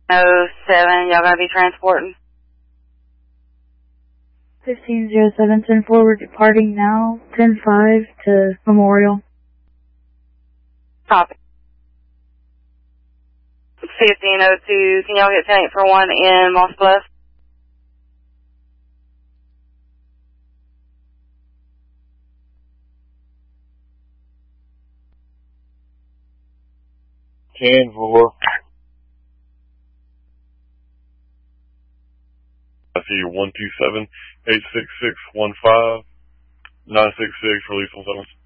07, y'all gonna be transporting? 1507, 10-4, we're departing now, 10-5 to Memorial. Copy. 1502, can y'all get 10-8 for 1 in Moss Bluff? Ten four. I see you 127-86615 966 release on 7.